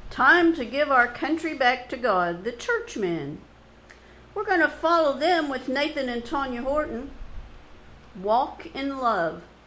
Time to give our country back to God, the Churchmen. We're going to follow them with Nathan and Tanya Horton. Walk in love.